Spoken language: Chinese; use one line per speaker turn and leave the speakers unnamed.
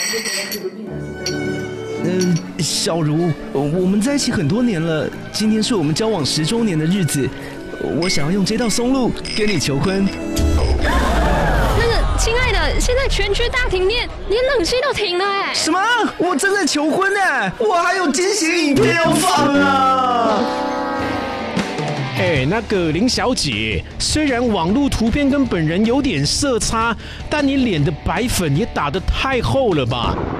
小茹，我们在一起很多年了，今天是我们交往10周年的日子，我想要用这道松露跟你求婚。
亲爱的，现在全区大停电，连冷气都停了哎！
什么？我正在求婚哎，我还有惊喜影片要放啊！
那个林小姐，虽然网络图片跟本人有点色差，但你脸的白粉也打得太厚了吧？